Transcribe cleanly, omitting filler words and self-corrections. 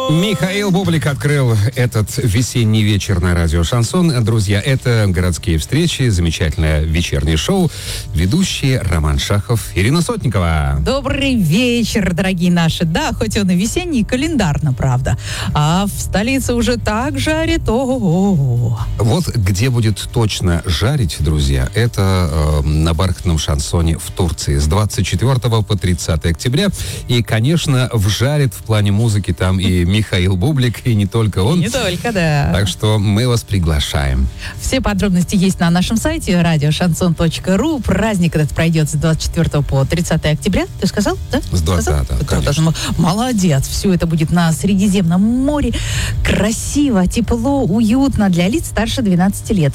Михаил Бублик открыл этот весенний вечер на радио «Шансон». Друзья, это «Городские встречи», замечательное вечернее шоу. Ведущие Роман Шахов, Ирина Сотникова. Добрый вечер, дорогие наши. Да, хоть он и весенний, календарно, правда. А в столице уже так жарит. Ого-го. Вот где будет точно жарить, друзья, это на бархатном шансоне в Турции с 24 по 30 октября. И, конечно, вжарит в плане музыки там и Михаил Бублик, и не только он. Не только, да. Так что мы вас приглашаем. Все подробности есть на нашем сайте radioshanson.ru. Праздник этот пройдет с 24 по 30 октября. Ты сказал, да? С 20, конечно. Молодец. Все это будет на Средиземном море. Красиво, тепло, уютно для лиц старше 12 лет.